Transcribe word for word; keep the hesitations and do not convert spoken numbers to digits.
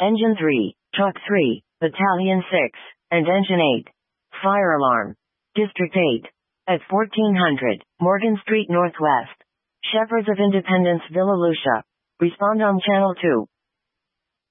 Engine three, Truck three, Battalion six, and Engine eight. Fire alarm. District eight. At fourteen hundred, Morgan Street Northwest. Shepherds of Independence, Villa Lucia. Respond on Channel two.